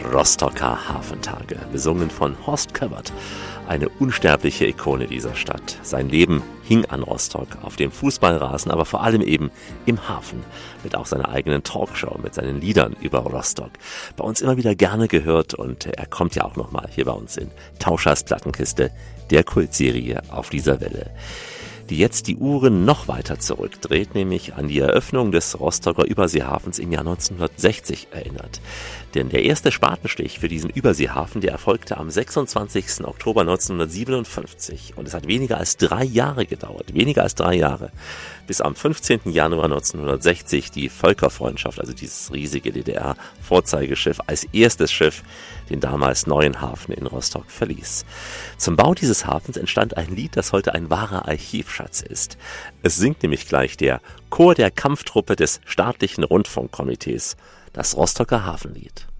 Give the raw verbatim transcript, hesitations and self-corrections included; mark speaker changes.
Speaker 1: Rostocker Hafentage, besungen von Horst Köbbert, eine unsterbliche Ikone dieser Stadt. Sein Leben hing an Rostock, auf dem Fußballrasen, aber vor allem eben im Hafen, mit auch seiner eigenen Talkshow, mit seinen Liedern über Rostock. Bei uns immer wieder gerne gehört und er kommt ja auch nochmal hier bei uns in Tauschers Plattenkiste, der Kultserie auf dieser Welle, die jetzt die Uhren noch weiter zurückdreht, nämlich an die Eröffnung des Rostocker Überseehafens im Jahr neunzehnhundertsechzig erinnert. Denn der erste Spatenstich für diesen Überseehafen, der erfolgte am sechsundzwanzigsten Oktober neunzehnhundertsiebenundfünfzig. Und es hat weniger als drei Jahre gedauert, weniger als drei Jahre, bis am fünfzehnten Januar neunzehnhundertsechzig die Völkerfreundschaft, also dieses riesige D D R-Vorzeigeschiff, als erstes Schiff den damals neuen Hafen in Rostock verließ. Zum Bau dieses Hafens entstand ein Lied, das heute ein wahrer Archivschatz ist. Es singt nämlich gleich der Chor der Kampftruppe des staatlichen Rundfunkkomitees, das Rostocker Hafenlied.